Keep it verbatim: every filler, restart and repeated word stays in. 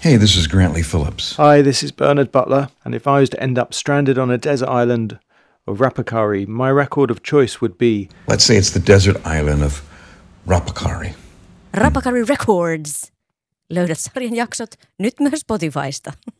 Hey, this is Grantley Phillips. Hi, this is Bernard Butler, and if I was to end up stranded on a desert island of Rapakari, my record of choice would be... Let's say it's the desert island of Rapakari. Rapakari Records. Löydät sarjan jaksot nyt myös Spotifysta.